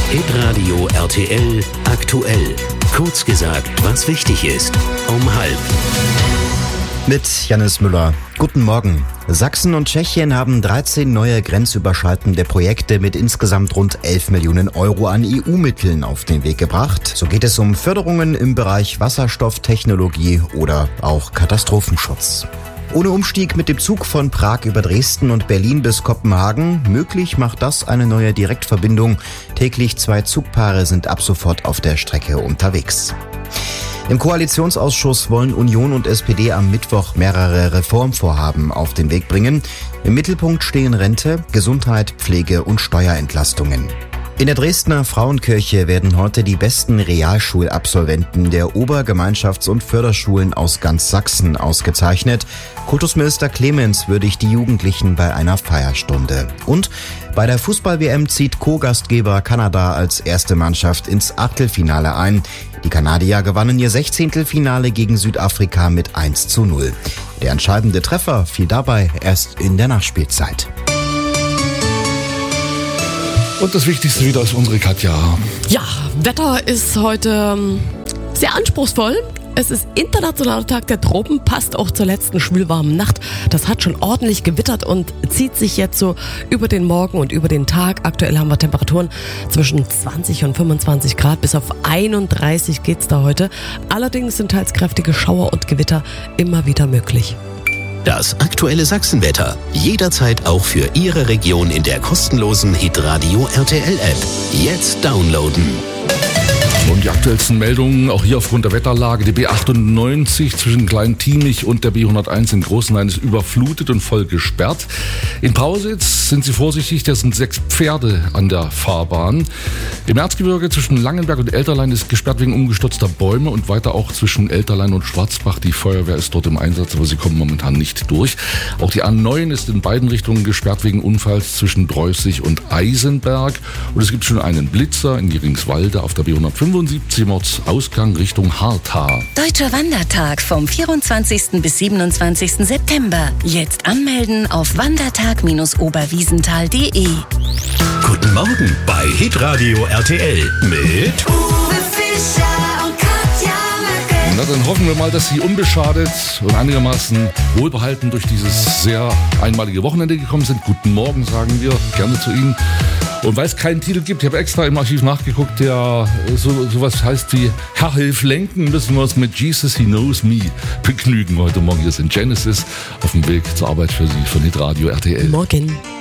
Hitradio RTL aktuell. Kurz gesagt, was wichtig ist. Um 12:30. Mit Jannis Müller. Guten Morgen. Sachsen und Tschechien haben 13 neue grenzüberschreitende Projekte mit insgesamt rund 11 Millionen Euro an EU-Mitteln auf den Weg gebracht. So geht es um Förderungen im Bereich Wasserstofftechnologie oder auch Katastrophenschutz. Ohne Umstieg mit dem Zug von Prag über Dresden und Berlin bis Kopenhagen. Möglich macht das eine neue Direktverbindung. Täglich 2 Zugpaare sind ab sofort auf der Strecke unterwegs. Im Koalitionsausschuss wollen Union und SPD am Mittwoch mehrere Reformvorhaben auf den Weg bringen. Im Mittelpunkt stehen Rente, Gesundheit, Pflege und Steuerentlastungen. In der Dresdner Frauenkirche werden heute die besten Realschulabsolventen der Ober-, Gemeinschafts- und Förderschulen aus ganz Sachsen ausgezeichnet. Kultusminister Clemens würdigt die Jugendlichen bei einer Feierstunde. Und bei der Fußball-WM zieht Co-Gastgeber Kanada als erste Mannschaft ins Achtelfinale ein. Die Kanadier gewannen ihr 16. Finale gegen Südafrika mit 1:0. Der entscheidende Treffer fiel dabei erst in der Nachspielzeit. Und das Wichtigste wieder ist unsere Katja. Ja, Wetter ist heute sehr anspruchsvoll. Es ist Internationaler Tag der Tropen, passt auch zur letzten schwülwarmen Nacht. Das hat schon ordentlich gewittert und zieht sich jetzt so über den Morgen und über den Tag. Aktuell haben wir Temperaturen zwischen 20 und 25 Grad. Bis auf 31 geht's da heute. Allerdings sind teils kräftige Schauer und Gewitter immer wieder möglich. Das aktuelle Sachsenwetter. Jederzeit auch für Ihre Region in der kostenlosen Hitradio RTL App. Jetzt downloaden. Und die aktuellsten Meldungen, auch hier aufgrund der Wetterlage, die B98 zwischen Klein-Tiemich und der B101 in Großenhain ist überflutet und voll gesperrt. In Pausitz sind Sie vorsichtig, da sind 6 Pferde an der Fahrbahn. Im Erzgebirge zwischen Langenberg und Elterlein ist gesperrt wegen umgestürzter Bäume und weiter auch zwischen Elterlein und Schwarzbach. Die Feuerwehr ist dort im Einsatz, aber sie kommen momentan nicht durch. Auch die A9 ist in beiden Richtungen gesperrt wegen Unfalls zwischen Dreußig und Eisenberg. Und es gibt schon einen Blitzer in Geringswalde auf der B175 Ausgang Richtung Harthar. Deutscher Wandertag vom 24. bis 27. September. Jetzt anmelden auf wandertag-oberwiesenthal.de. Guten Morgen bei Hitradio RTL mit Uwe Fischer und Katja Möcke. Na, dann hoffen wir mal, dass Sie unbeschadet und einigermaßen wohlbehalten durch dieses sehr einmalige Wochenende gekommen sind. Guten Morgen, sagen wir gerne zu Ihnen. Und weil es keinen Titel gibt, ich habe extra im Archiv nachgeguckt, der sowas heißt wie Herr hilf lenken, müssen wir uns mit Jesus He Knows Me begnügen heute Morgen. Hier sind Genesis auf dem Weg zur Arbeit für Sie von Hitradio RTL. Morgen.